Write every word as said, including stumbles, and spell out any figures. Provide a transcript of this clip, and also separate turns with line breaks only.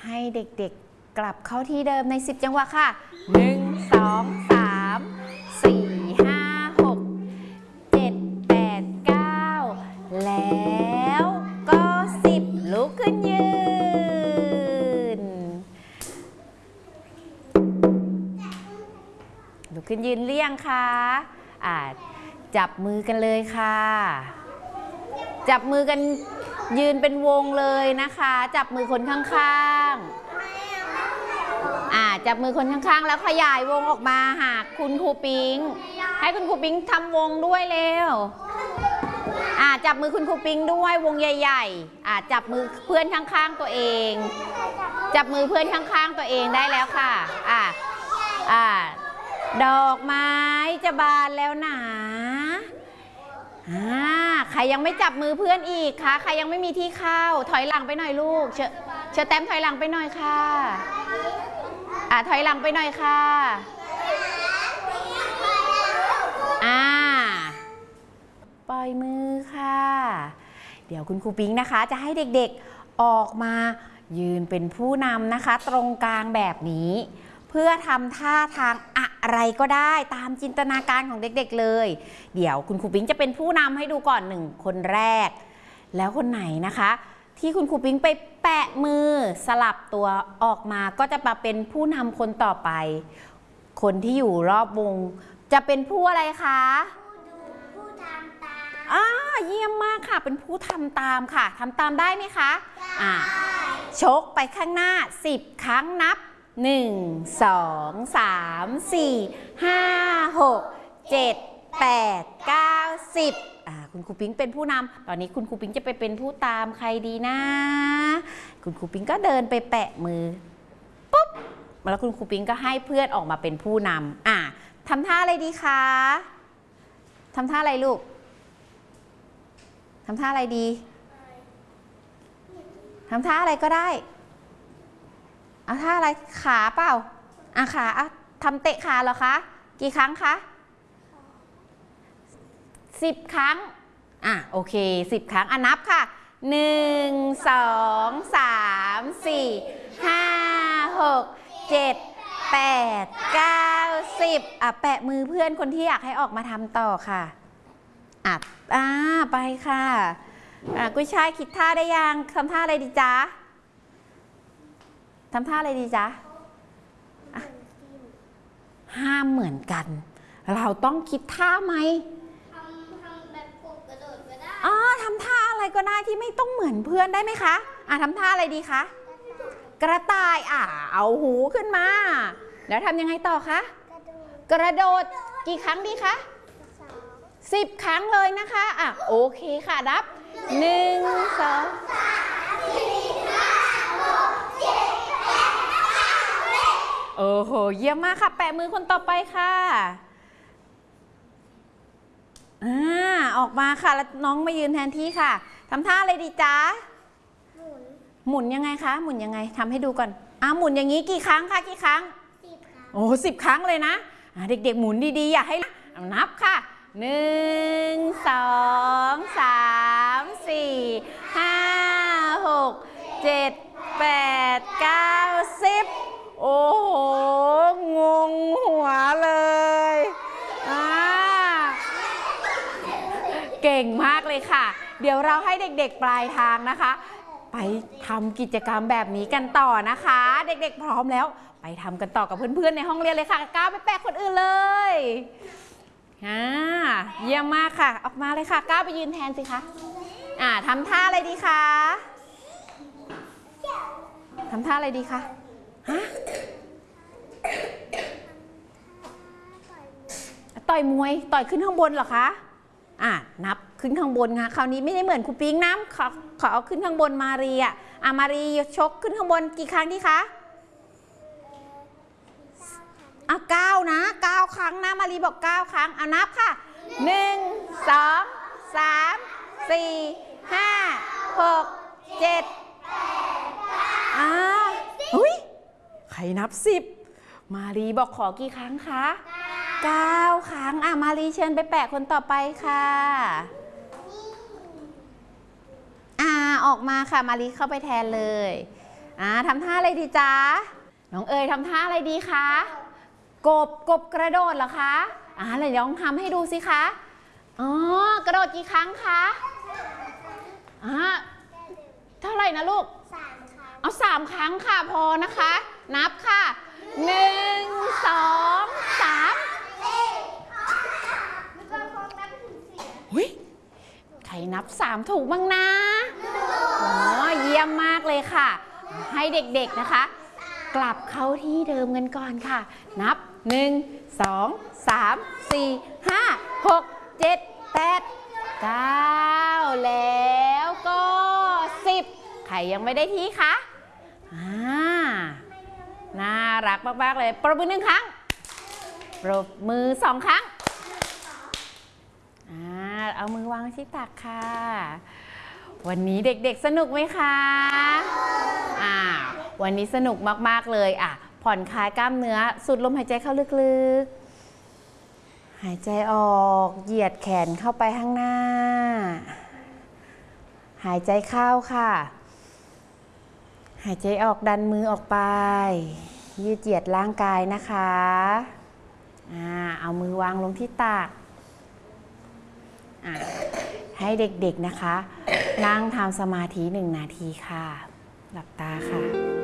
ให้เด็กๆกลับเข้าที่เดิมในสิบจังหวะค่ะหนึ่ง สอง สาม สี่ ห้า หก เจ็ด แปด เก้าแล้วก็สิบลุกขึ้นยืนลุกขึ้นยืนเรียงค่ะอ่าจับมือกันเลยค่ะจับมือกันยืนเป็นวงเลยนะคะจับมือคนข้างๆอ่าจับมือคนข้างๆแล้วขยายวงออกมาหาคุณครูปิงให้คุณครูปิงทำวงด้วยเร็วอ่าจับมือคุณครูปิงด้วยวงใหญ่ๆอ่าจับมือเพื่อนข้างๆตัวเองจับมือเพื่อนข้างๆตัวเองได้แล้วค่ะอ่าอ่าดอกไม้จะบานแล้วนะอ่าใครยังไม่จับมือเพื่อนอีกคะใครยังไม่มีที่เข้าถอยหลังไปหน่อยลูกเชอเชอแต้มถอยหลังไปหน่อยค่ะอ่าถอยหลังไปหน่อยค่ะอ่าปล่อยมือค่ะเดี๋ยวคุณครูปิงนะคะจะให้เด็กๆออกมายืนเป็นผู้นำนะคะตรงกลางแบบนี้เพื่อทำท่าทางอะไรก็ได้ตามจินตนาการของเด็กๆเลยเดี๋ยวคุณครูปิงจะเป็นผู้นำให้ดูก่อนหนึ่งคนแรกแล้วคนไหนนะคะที่คุณครูปิงไปแปะมือสลับตัวออกมาก็จะมาเป็นผู้นำคนต่อไปคนที่อยู่รอบวงจะเป็นผู้อะไรคะผู้ทำตามอ่าเยี่ยมมากค่ะเป็นผู้ทำตามค่ะทำตามได้ไหมคะอ่าชกไปข้างหน้าสิบครั้งนับหนึ่ง สอง สาม สี่ ห้า หก เจ็ด แปด เก้า สิบอ่าคุณครูปิงเป็นผู้นำตอนนี้คุณครูปิงจะไปเป็นผู้ตามใครดีนะคุณครูปิงก็เดินไปแปะมือปุ๊บแล้วคุณครูปิงก็ให้เพื่อนออกมาเป็นผู้นำอ่าทำท่าอะไรดีคะทำท่าอะไรลูกทำท่าอะไรดีทำท่าอะไรก็ได้เอาท่าอะไรขาเปล่าอ่ะขาอ่ะทำเตะขาเหรอคะกี่ครั้งคะสิบครั้งอ่ะโอเคสิบครั้งอ่ะนับค่ะหนึ่ง สอง สาม สี่ ห้า หก เจ็ด แปด เก้า สิบอ่ะแปะมือเพื่อนคนที่อยากให้ออกมาทำต่อค่ะอ่ะอ่าไปค่ะอ่ะกุ้ยช่ายคิดท่าได้ยังทำท่าอะไรดีจ๊ะทำท่าอะไรดีจ๊ะห้ามเหมือนกันเราต้องคิดท่าไหมทำทำแบบกบกระโดดก็ได้อ๋อทำท่าอะไรก็ได้ที่ไม่ต้องเหมือนเพื่อนได้ไหมคะอ่ะทำท่าอะไรดีคะกระต่ายอ่ะเอาหูขึ้นมาแล้วทำยังไงต่อคะกระโดดกี่ครั้งดีคะสิบครั้งเลยนะคะอ่ะโอเคค่ะนับหนึ่งสองโอ้โหเยี่ยมมากค่ะแปะมือคนต่อไปค่ะอ่าออกมาค่ะแล้วน้องมายืนแทนที่ค่ะทำท่าอะไรดีจ๊ะหมุนหมุนยังไงคะหมุนยังไงทำให้ดูก่อนอ่าหมุนอย่างนี้กี่ครั้งคะกี่ครั้งสิบครั้งโอ้สิบครั้งเลยนะเด็กๆหมุนดีๆอย่าให้นับค่ะหนึ่งสองสามสี่ห้าหกเจ็ดแปดเก้าสิบโอ้โหงงหัวเลยอ่าเก่งมากเลยค่ะเดี๋ยวเราให้เด็กๆปลายทางนะคะไปทำกิจกรรมแบบนี้กันต่อนะคะเด็กๆพร้อมแล้วไปทำกันต่อกับเพื่อนๆในห้องเรียนเลยค่ะก้าวไปแปะคนอื่นเลยอ่าเยี่ยมมากค่ะออกมาเลยค่ะก้าวไปยืนแทนสิคะอ่าทำท่าอะไรดีคะทำท่าอะไรดีคะฮะต่อยมวยต่อยขึ้นข้างบนเหรอคะอ่ะนับขึ้นข้างบนค่ะคราวนี้ไม่ได้เหมือนครูปิงน้ำขอขอเอาขึ้นข้างบนมารีอ่ะอ่ะมารีชกขึ้นข้างบนกี่ครั้งดีคะอ่ะเก้านะเก้าครั้งนะมารีบอกเก้าครั้งเอานับค่ะหนึ่งสองสามสี่ห้าหกเจ็ดอ่าอุ้ยใครนับสิบมารีบอกขอกี่ครั้งคะเก้าครั้งอ่ะมารีเชิญไปแปะคนต่อไปค่ะอ่าออกมาค่ะมารีเข้าไปแทนเลยอ่าทำท่าอะไรดีจ๊ะน้องเอ๋ยทำท่าอะไรดีคะกบกบกระโดดเหรอคะอ่าเลยลองทำให้ดูสิคะอ๋อกระโดดกี่ครั้งคะอ่าเท่าไหร่นะลูกเอาสามครั้งค่ะพอนะคะนับค่ะหนึ่งสองสามหุ้ยใครนับสามถูกบ้างนะอ๋อเยี่ยมมากเลยค่ะให้เด็กๆนะคะกลับเข้าที่เดิมกันก่อนค่ะนับหนึ่งสองสามสี่ห้าหกเจ็ดแปดเก้าแล้วก็สิบใครยังไม่ได้ที่คะอ่าน่ารักมากๆเลยปรบมือหนึ่งครั้งปรบมือสองครั้งอ่าเอามือวางที่ตักค่ะวันนี้เด็กๆสนุกไหมคะอ่าวันนี้สนุกมากๆเลยอ่ะผ่อนคลายกล้ามเนื้อสูดลมหายใจเข้าลึกๆหายใจออกเหยียดแขนเข้าไปข้างหน้าหายใจเข้าค่ะหายใจออกดันมือออกไปยืดเหยียดร่างกายนะคะอ่าเอามือวางลงที่ตักอ่าให้เด็กๆนะคะนั่งทำสมาธิหนึ่งนาทีค่ะหลับตาค่ะ